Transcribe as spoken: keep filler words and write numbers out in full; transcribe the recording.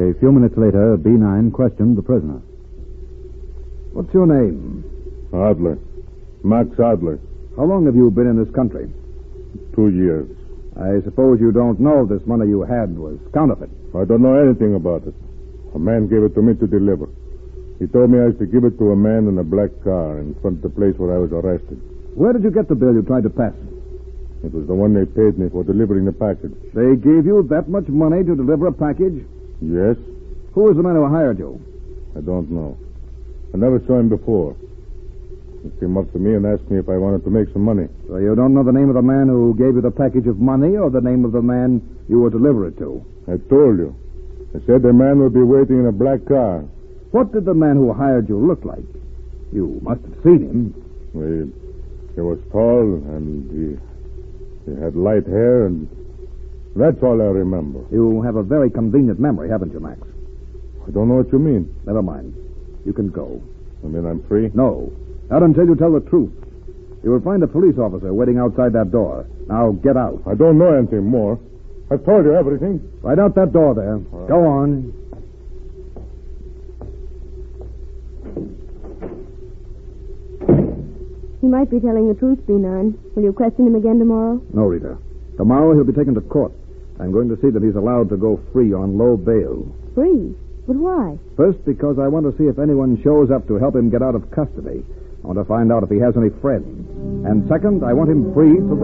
A few minutes later, B nine questioned the prisoner. What's your name? Adler. Max Adler. How long have you been in this country? Two years. I suppose you don't know this money you had was counterfeit. I don't know anything about it. A man gave it to me to deliver. He told me I was to give it to a man in a black car in front of the place where I was arrested. Where did you get the bill you tried to pass? It was the one they paid me for delivering the package. They gave you that much money to deliver a package? Yes? Who was the man who hired you? I don't know. I never saw him before. He came up to me and asked me if I wanted to make some money. So you don't know the name of the man who gave you the package of money or the name of the man you were to deliver it to? I told you. I said the man would be waiting in a black car. What did the man who hired you look like? You must have seen him. Well, he was tall and he, he had light hair, and that's all I remember. You have a very convenient memory, haven't you, Max? I don't know what you mean. Never mind. You can go. You mean I'm free? No. Not until you tell the truth. You will find a police officer waiting outside that door. Now get out. I don't know anything more. I've told you everything. Right out that door there. Right. Go on. He might be telling the truth, B nine. Will you question him again tomorrow? No, Rita. Tomorrow he'll be taken to court. I'm going to see that he's allowed to go free on low bail. Free? But why? First, because I want to see if anyone shows up to help him get out of custody. I want to find out if he has any friends. And second, I want him free from the